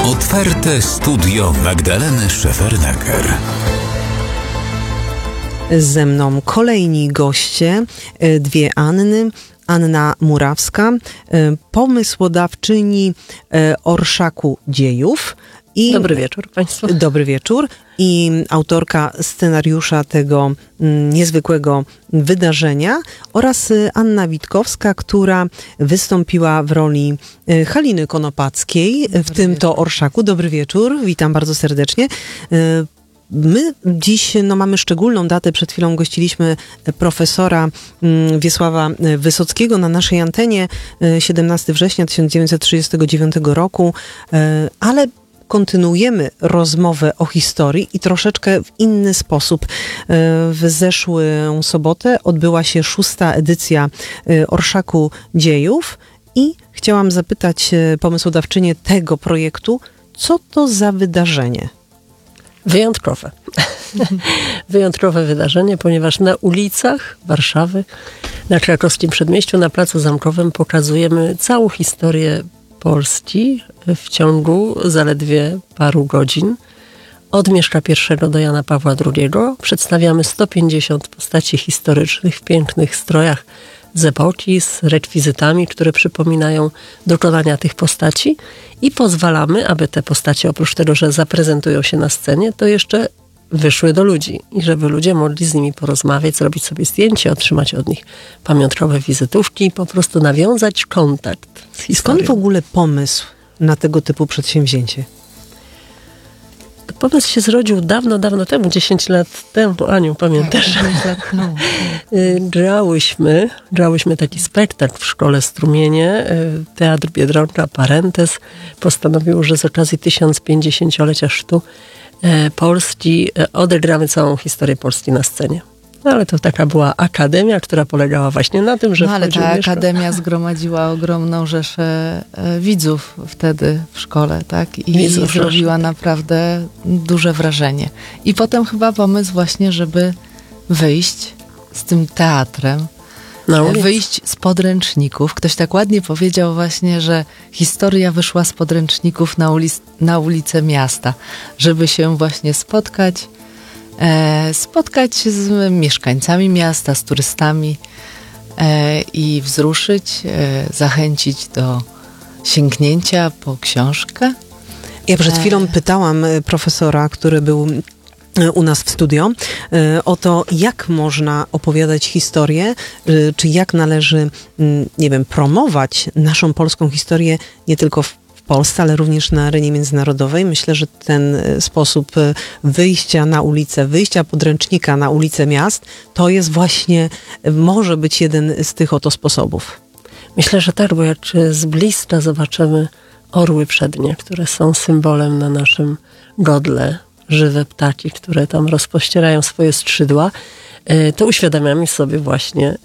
Otwarte studio Magdaleny Szefernaker. Ze mną kolejni goście, dwie Anny. Anna Murawska, pomysłodawczyni Orszaku Dziejów. Dobry wieczór Państwu. Dobry wieczór. I autorka scenariusza tego niezwykłego wydarzenia oraz Anna Witkowska, która wystąpiła w roli Haliny Konopackiej w tym to Orszaku. Dobry wieczór, witam bardzo serdecznie. My dziś mamy szczególną datę. Przed chwilą gościliśmy profesora Wiesława Wysockiego na naszej antenie, 17 września 1939 roku, ale kontynuujemy rozmowę o historii i troszeczkę w inny sposób. W zeszłą sobotę odbyła się 6. edycja Orszaku Dziejów i chciałam zapytać pomysłodawczynię tego projektu, co to za wydarzenie? Wyjątkowe. Wyjątkowe wydarzenie, ponieważ na ulicach Warszawy, na Krakowskim Przedmieściu, na Placu Zamkowym pokazujemy całą historię Polski w ciągu zaledwie paru godzin. Od Mieszka I do Jana Pawła II przedstawiamy 150 postaci historycznych w pięknych strojach z epoki, z rekwizytami, które przypominają dokonania tych postaci i pozwalamy, aby te postacie oprócz tego, że zaprezentują się na scenie, to jeszcze wyszły do ludzi i żeby ludzie mogli z nimi porozmawiać, zrobić sobie zdjęcie, otrzymać od nich pamiątkowe wizytówki i po prostu nawiązać kontakt z historią. Skąd w ogóle pomysł na tego typu przedsięwzięcie? Pomysł się zrodził dawno temu, 10 lat temu. Aniu, pamiętasz? Tak, Grałyśmy taki spektakl w Szkole Strumienie. Teatr Biedronka Parentes postanowił, że z okazji 1050-lecia chrztu Polski odegramy całą historię Polski na scenie. No ale to taka była akademia, która polegała właśnie na tym, że ale ta akademia zgromadziła ogromną rzeszę widzów wtedy w szkole, tak? I zrobiła naprawdę duże wrażenie. I potem chyba pomysł właśnie, żeby wyjść z tym teatrem, wyjść z podręczników. Ktoś tak ładnie powiedział właśnie, że historia wyszła z podręczników na ulicę miasta, żeby się właśnie spotkać z mieszkańcami miasta, z turystami i wzruszyć, zachęcić do sięgnięcia po książkę. Ja przed chwilą pytałam profesora, który był u nas w studio, o to, jak można opowiadać historię, czy jak należy, nie wiem, promować naszą polską historię nie tylko w Polsce, ale również na arenie międzynarodowej. Myślę, że ten sposób wyjścia na ulicę, wyjścia podręcznika na ulicę miast, to jest właśnie, może być jeden z tych oto sposobów. Myślę, że tak, bo jak z bliska zobaczymy orły przednie, które są symbolem na naszym godle, żywe ptaki, które tam rozpościerają swoje skrzydła, to uświadamiamy sobie właśnie,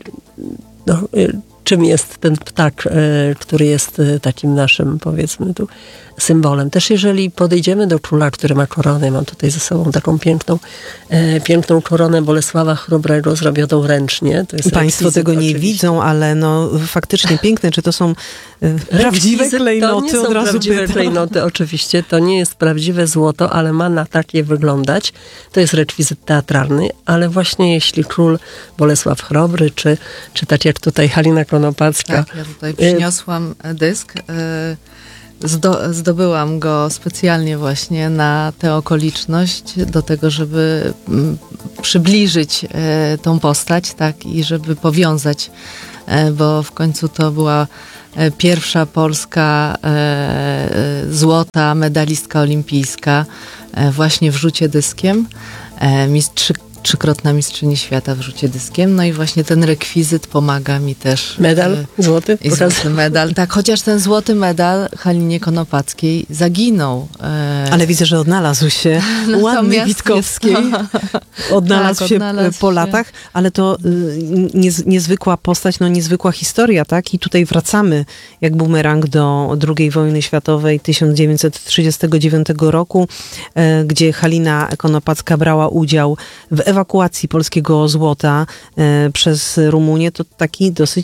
czym jest ten ptak, który jest takim naszym, powiedzmy tu, symbolem. Też jeżeli podejdziemy do króla, który ma koronę, mam tutaj ze sobą taką piękną koronę Bolesława Chrobrego zrobioną ręcznie. To jest Państwo tego nie widzą, ale no faktycznie piękne. Czy to są prawdziwe klejnoty? To nie są prawdziwe klejnoty, oczywiście. To nie jest prawdziwe złoto, ale ma na takie wyglądać. To jest rekwizyt teatralny, ale właśnie jeśli król Bolesław Chrobry, czy tak jak tutaj Halina Konopacka. Tak, ja tutaj przyniosłam dysk. Zdobyłam go specjalnie właśnie na tę okoliczność, do tego, żeby przybliżyć tą postać, tak, i żeby powiązać, bo w końcu to była pierwsza polska złota medalistka olimpijska właśnie w rzucie dyskiem, trzykrotna mistrzyni świata w rzucie dyskiem. No i właśnie ten rekwizyt pomaga mi też. Medal złoty? Złoty medal. Tak, chociaż ten złoty medal Halinie Konopackiej zaginął. Ale widzę, że odnalazł się u Anny Witkowskiej. Odnalazł się po latach, ale to niezwykła postać, no niezwykła historia, tak? I tutaj wracamy jak bumerang do II wojny światowej 1939 roku, gdzie Halina Konopacka brała udział w ewakuacji polskiego złota przez Rumunię. To taki dosyć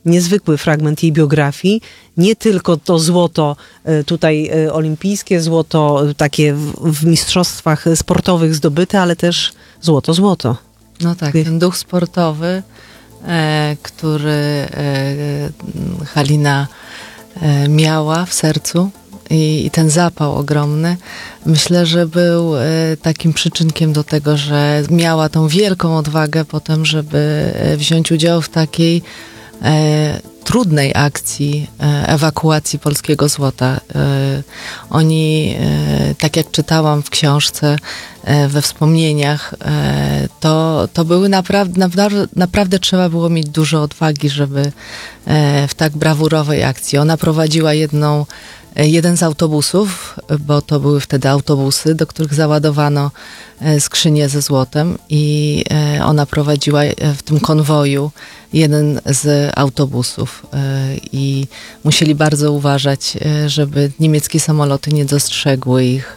niezwykły fragment jej biografii. Nie tylko to złoto tutaj olimpijskie, złoto takie w mistrzostwach sportowych zdobyte, ale też złoto. No tak, ten duch sportowy, który Halina miała w sercu i ten zapał ogromny, myślę, że był takim przyczynkiem do tego, że miała tą wielką odwagę potem, żeby wziąć udział w takiej trudnej akcji ewakuacji polskiego złota. Oni, tak jak czytałam w książce, we wspomnieniach, to były naprawdę trzeba było mieć dużo odwagi, żeby w tak brawurowej akcji. Ona prowadziła jeden z autobusów, bo to były wtedy autobusy, do których załadowano skrzynie ze złotem i ona prowadziła w tym konwoju jeden z autobusów i musieli bardzo uważać, żeby niemieckie samoloty nie dostrzegły ich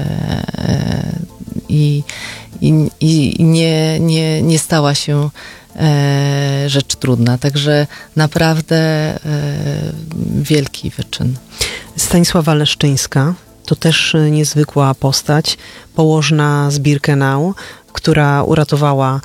i nie stała się rzecz trudna. Także naprawdę wielki wyczyn. Stanisława Leszczyńska to też niezwykła postać, położna z Birkenau, która uratowała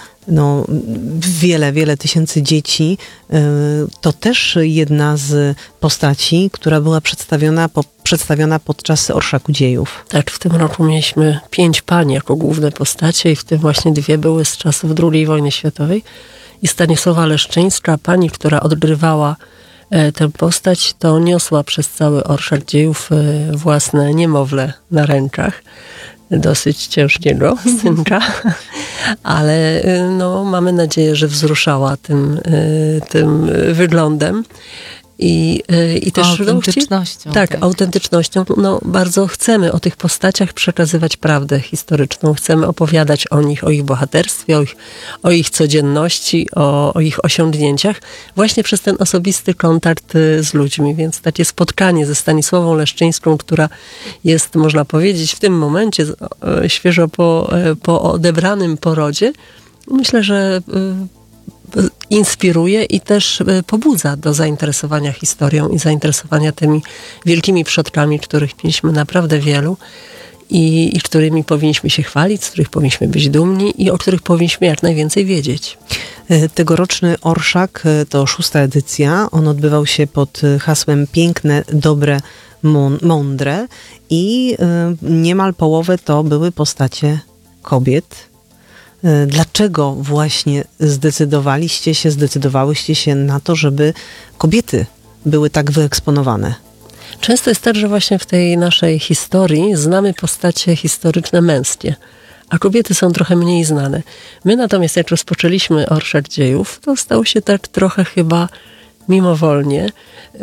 wiele tysięcy dzieci. To też jedna z postaci, która była przedstawiona podczas Orszaku Dziejów. Tak, w tym roku mieliśmy 5 pań jako główne postacie i w tym właśnie 2 były z czasów II wojny światowej. I Stanisława Leszczyńska, pani, która odgrywała tę postać, to niosła przez cały Orszak Dziejów własne niemowlę na rękach. Dosyć ciężkiego synka, ale mamy nadzieję, że wzruszała tym wyglądem. I też autentycznością. Tak, autentycznością. Bardzo chcemy o tych postaciach przekazywać prawdę historyczną. Chcemy opowiadać o nich, o ich bohaterstwie, o ich codzienności, o ich osiągnięciach, właśnie przez ten osobisty kontakt z ludźmi. Więc takie spotkanie ze Stanisławą Leszczyńską, która jest, można powiedzieć, w tym momencie świeżo po odebranym porodzie, myślę, że inspiruje i też pobudza do zainteresowania historią i zainteresowania tymi wielkimi przodkami, których mieliśmy naprawdę wielu i którymi powinniśmy się chwalić, z których powinniśmy być dumni i o których powinniśmy jak najwięcej wiedzieć. Tegoroczny Orszak to 6. edycja. On odbywał się pod hasłem Piękne, dobre, mądre i niemal połowę to były postacie kobiet. Dlaczego właśnie zdecydowałyście się na to, żeby kobiety były tak wyeksponowane? Często jest tak, że właśnie w tej naszej historii znamy postacie historyczne męskie, a kobiety są trochę mniej znane. My natomiast jak rozpoczęliśmy Orszak Dziejów, to stało się tak trochę chyba mimowolnie.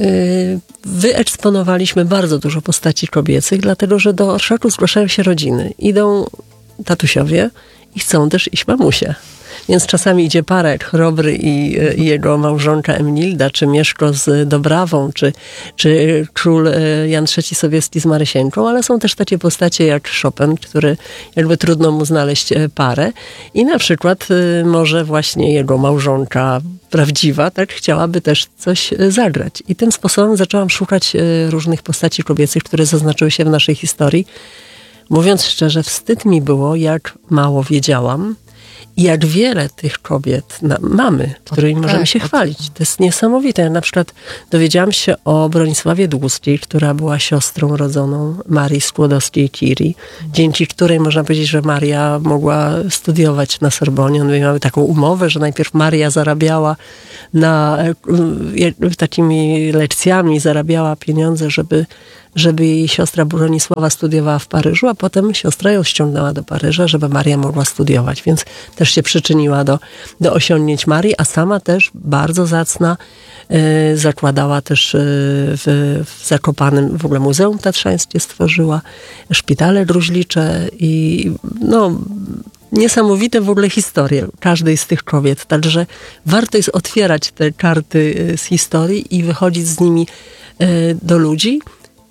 Wyeksponowaliśmy bardzo dużo postaci kobiecych, dlatego że do Orszaku zgłaszają się rodziny. Idą tatusiowie, i chcą też iść mamusie. Więc czasami idzie para jak Chrobry i jego małżonka Emilda, czy Mieszko z Dobrawą, czy król Jan III Sobieski z Marysieńką, ale są też takie postacie jak Chopin, który jakby trudno mu znaleźć parę. I na przykład może właśnie jego małżonka prawdziwa, tak, chciałaby też coś zagrać. I tym sposobem zaczęłam szukać różnych postaci kobiecych, które zaznaczyły się w naszej historii. Mówiąc szczerze, wstyd mi było, jak mało wiedziałam i jak wiele tych kobiet mamy, którymi możemy się chwalić. To jest niesamowite. Ja na przykład dowiedziałam się o Bronisławie Dłuskiej, która była siostrą rodzoną Marii Skłodowskiej-Curie, dzięki której można powiedzieć, że Maria mogła studiować na Sorbonie. One miały taką umowę, że najpierw Maria zarabiała takimi lekcjami, zarabiała pieniądze, żeby jej siostra Bronisława studiowała w Paryżu, a potem siostra ją ściągnęła do Paryża, żeby Maria mogła studiować, więc też się przyczyniła do osiągnięć Marii, a sama też bardzo zacna, zakładała też w Zakopanem w ogóle Muzeum Tatrzańskie stworzyła, szpitale gruźlicze i niesamowite w ogóle historie każdej z tych kobiet, także warto jest otwierać te karty z historii i wychodzić z nimi do ludzi.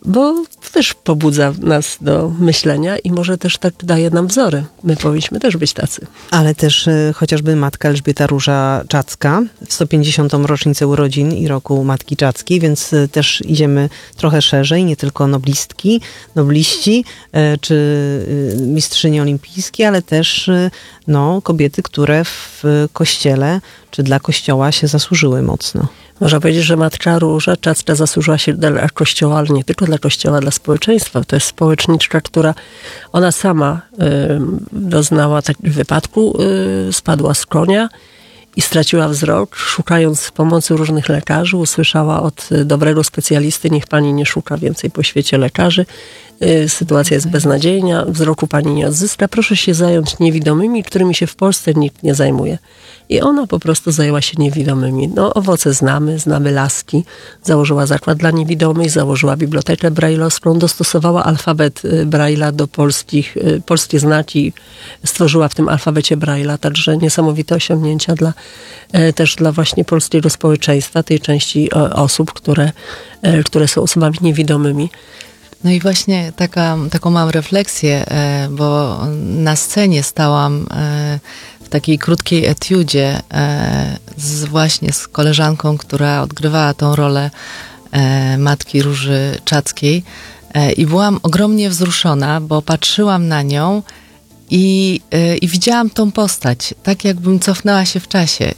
bo też pobudza nas do myślenia i może też tak daje nam wzory. My powinniśmy też być tacy. Ale też chociażby matka Elżbieta Róża-Czacka w 150. rocznicę urodzin i roku Matki Czackiej, więc też idziemy trochę szerzej, nie tylko nobliści czy mistrzynie olimpijskie, ale też kobiety, które w kościele czy dla kościoła się zasłużyły mocno. Można powiedzieć, że matka Róża-Czacka zasłużyła się dla kościoła, ale nie tylko dla kościoła, dla społeczeństwa. To jest społeczniczka, która ona sama doznała takiego wypadku, spadła z konia i straciła wzrok, szukając pomocy różnych lekarzy. Usłyszała od dobrego specjalisty, niech pani nie szuka więcej po świecie lekarzy. Sytuacja jest beznadziejna, wzroku pani nie odzyska. Proszę się zająć niewidomymi, którymi się w Polsce nikt nie zajmuje. I ona po prostu zajęła się niewidomymi. Owoce znamy laski. Założyła zakład dla niewidomych, założyła bibliotekę brajlowską, dostosowała alfabet Braille'a do polskie znaki stworzyła w tym alfabecie Braille'a, także niesamowite osiągnięcia też dla właśnie polskiego społeczeństwa, tej części osób, które są osobami niewidomymi. No i właśnie taką mam refleksję, bo na scenie stałam w takiej krótkiej etiudzie właśnie z koleżanką, która odgrywała tą rolę matki Róży Czackiej i byłam ogromnie wzruszona, bo patrzyłam na nią i widziałam tą postać, tak jakbym cofnęła się w czasie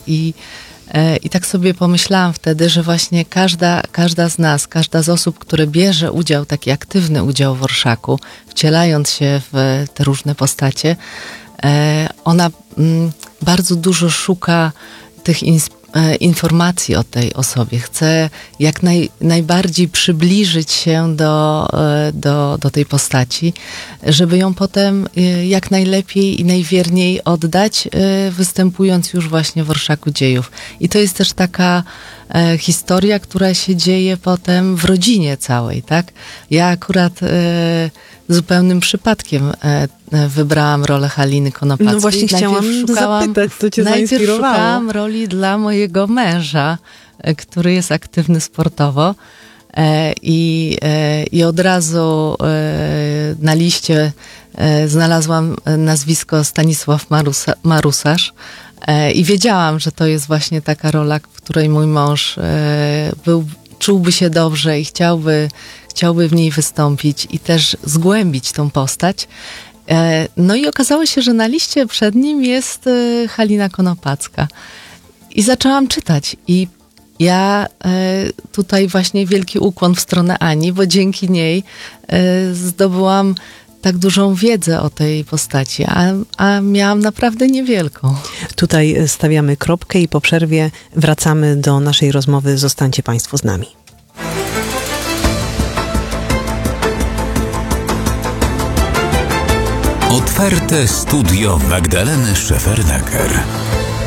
i tak sobie pomyślałam wtedy, że właśnie każda z nas, każda z osób, które bierze udział, taki aktywny udział w orszaku, wcielając się w te różne postacie, ona bardzo dużo szuka tych informacji o tej osobie. Chce jak najbardziej przybliżyć się do tej postaci, żeby ją potem jak najlepiej i najwierniej oddać, występując już właśnie w Orszaku Dziejów. I to jest też taka historia, która się dzieje potem w rodzinie całej, tak? Ja akurat zupełnym przypadkiem wybrałam rolę Haliny Konopackiej. No właśnie chciałam zapytać, co cię zainspirowało. Najpierw szukałam roli dla mojego męża, który jest aktywny sportowo i od razu na liście znalazłam nazwisko Stanisław Marusarz i wiedziałam, że to jest właśnie taka rola, w której mój mąż czułby się dobrze i chciałby w niej wystąpić i też zgłębić tą postać. No i okazało się, że na liście przed nim jest Halina Konopacka. I zaczęłam czytać i ja tutaj właśnie wielki ukłon w stronę Ani, bo dzięki niej zdobyłam tak dużą wiedzę o tej postaci, a miałam naprawdę niewielką. Tutaj stawiamy kropkę i po przerwie wracamy do naszej rozmowy. Zostańcie Państwo z nami. Otwarte studio Magdaleny Szefernaker.